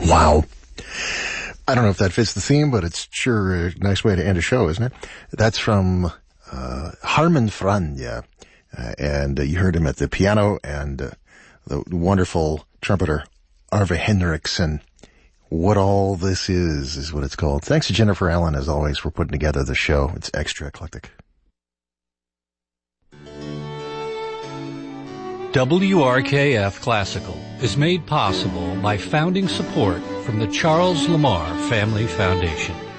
Wow. I don't know if that fits the theme, but it's sure a nice way to end a show, isn't it? That's from Harman Franja. And you heard him at the piano and the wonderful trumpeter Arve Henriksen. What All This Is what it's called. Thanks to Jennifer Allen, as always, for putting together the show. It's extra eclectic. WRKF Classical is made possible by founding support from the Charles Lamar Family Foundation.